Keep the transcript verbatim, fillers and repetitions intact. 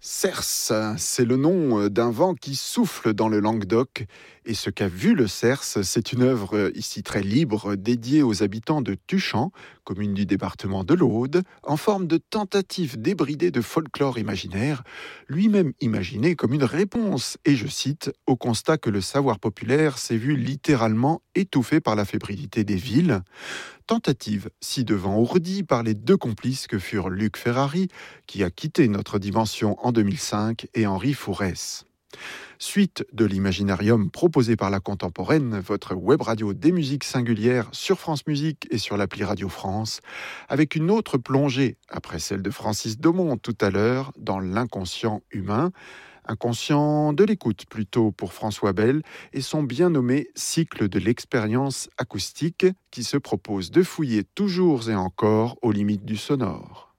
Cerce, c'est le nom d'un vent qui souffle dans le Languedoc. Et ce qu'a vu le Cerce, c'est une œuvre ici très libre, dédiée aux habitants de Tuchan, commune du département de l'Aude, en forme de tentative débridée de folklore imaginaire, lui-même imaginé comme une réponse, et je cite, au constat que le savoir populaire s'est vu littéralement étouffé par la fébrilité des villes. Tentative ci-devant ourdie par les deux complices que furent Luc Ferrari, qui a quitté notre dimension en deux mille cinq, et Henri Fourès. Suite de l'imaginarium proposé par la Contemporaine, votre web radio des musiques singulières sur France Musique et sur l'appli Radio France, avec une autre plongée, après celle de Francis Domont tout à l'heure, dans l'inconscient humain, inconscient de l'écoute plutôt pour François Bell et son bien nommé cycle de l'expérience acoustique qui se propose de fouiller toujours et encore aux limites du sonore.